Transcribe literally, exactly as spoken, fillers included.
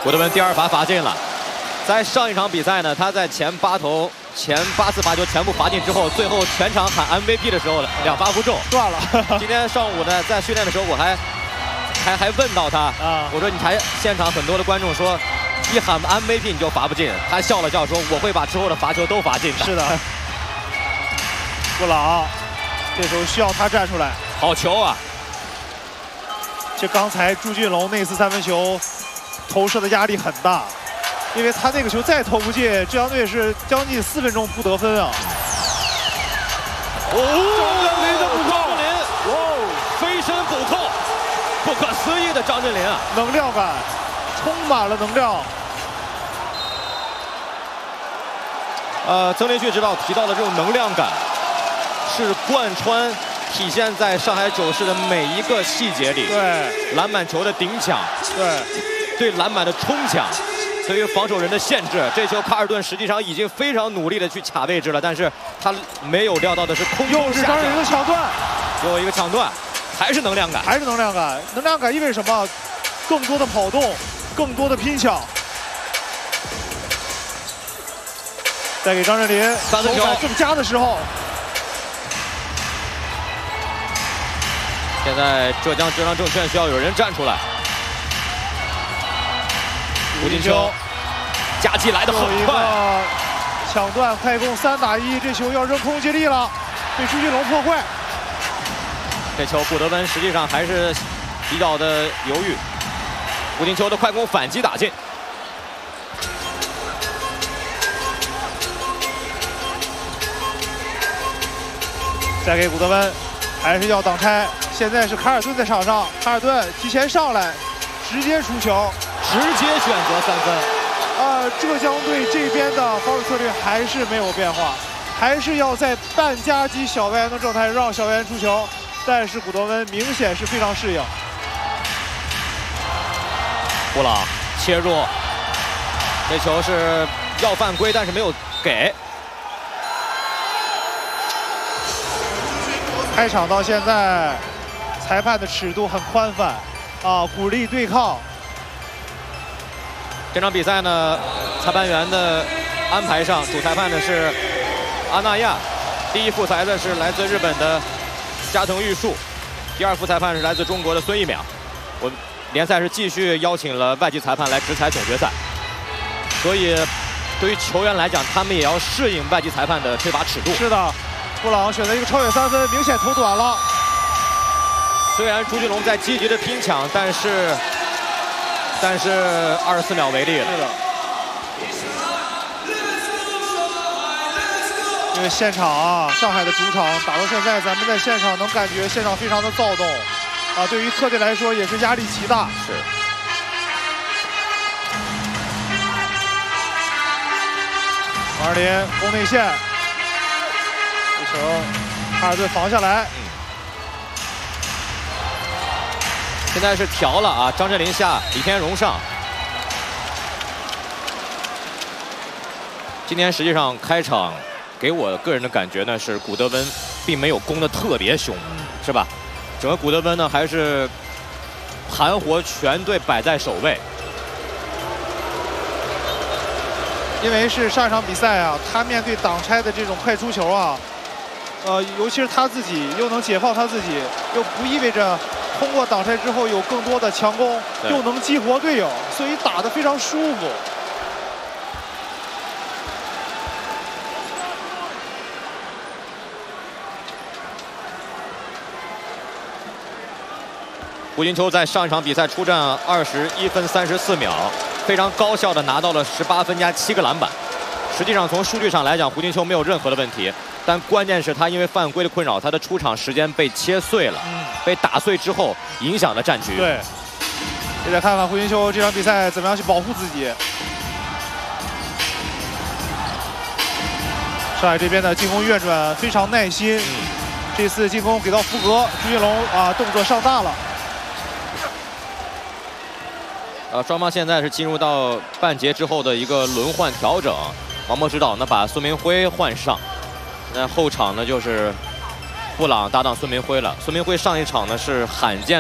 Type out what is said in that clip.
古德文第二罚罚进了。在上一场比赛呢，他在前八投、前八次罚球全部罚进之后，最后全场喊 M V P 的时候，两罚不中， 断了。 今天上午呢，在训练的时候，我还还还问到他，啊，我说你台现场很多的观众说，一喊 M V P 你就罚不进，他笑了笑说我会把之后的罚球都罚进的。 是的。布朗，这时候需要他站出来。 好球啊！ 就刚才朱俊龙那次三分球投射的压力很大，因为他那个球再投不进，浙江队是将近四分钟不得分啊。 哦，张镇麟的补扣，哇，飞身补扣，不可思议的张镇麟啊！ 能量感，充满了能量。 呃，曾连旭指导提到的这种能量感，是贯穿。体现在上海九世的每一个细节里， 对篮板球的顶抢， 对对篮板的冲抢，对于防守人的限制。这球卡尔顿实际上已经非常努力的去卡位置了，但是他没有料到的是空中又是张镇麟的抢断， 又一个抢断，还是能量感， 还是能量感。能量感意味着什么？更多的跑动，更多的拼抢。再给张镇麟三分球更佳的时候。 现在浙江浙江证券需要有人站出来。胡金秋夹击来的很快， 抢断快攻三打一，这球要扔空接力了，被朱俊龙破坏。 这球古德文实际上还是比较的犹豫，胡金秋的快攻反击打进。 再给古德文，还是要挡拆。现在是卡尔顿在场上，卡尔顿提前上来，直接出球， 直接选择三分。 呃，浙江队这边的防守策略还是没有变化，还是要在半夹击小外援的状态让小外援出球，但是古德文明显是非常适应。 布朗切入，这球是要犯规，但是没有给。 开场到现在，裁判的尺度很宽泛，啊，鼓励对抗。 这场比赛呢，裁判员的安排上，主裁判的是阿那亚，第一副裁的是来自日本的加藤玉树，第二副裁判是来自中国的孙一淼。我联赛是继续邀请了外籍裁判来执裁总决赛，所以对于球员来讲，他们也要适应外籍裁判的吹罚尺度。 是的。布朗选择一个超远三分，明显投短了。 虽然朱俊龙在积极的拼抢，但是但是二十四秒为例了。 是的。因为现场啊，上海的主场打到现在，咱们在现场能感觉现场非常的躁动，啊，对于客队来说也是压力极大。 是。 王二林攻内线。球，卡尔顿防下来。 嗯。现在是调了啊，张镇麟下，李天荣上。今天实际上开场给我个人的感觉呢是古德温并没有攻得特别凶，嗯、是吧？整个古德温呢还是盘活全队摆在首位。 因为是上一场比赛啊，他面对挡拆的这种快出球啊。呃，尤其是他自己又能解放他自己，又不意味着通过挡拆之后有更多的强攻，又能激活队友，所以打得非常舒服。 胡金秋在上一场比赛出战二十一分三十四秒，非常高效的拿到了十八分加七个篮板。实际上从数据上来讲，胡金秋没有任何的问题。但关键是他因为犯规的困扰，他的出场时间被切碎了，嗯、被打碎之后影响了战局。 对，也得看看胡金秋这场比赛怎么样去保护自己。上海这边的进攻运转非常耐心，嗯、这次进攻给到福格，朱俊龙啊动作上大了。 呃，双方现在是进入到半节之后的一个轮换调整，王墨指导呢把孙明辉换上。那后场呢就是布朗搭档孙明辉了。孙明辉上一场呢是罕见